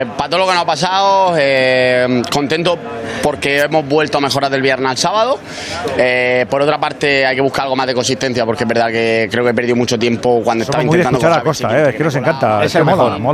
Para todo lo que nos ha pasado, contento porque hemos vuelto a mejorar del viernes al sábado. Por otra parte, hay que buscar algo más de consistencia porque es verdad que creo que he perdido mucho tiempo cuando estaba intentando escuchar a Costa, es que nos encanta. Es el mejor.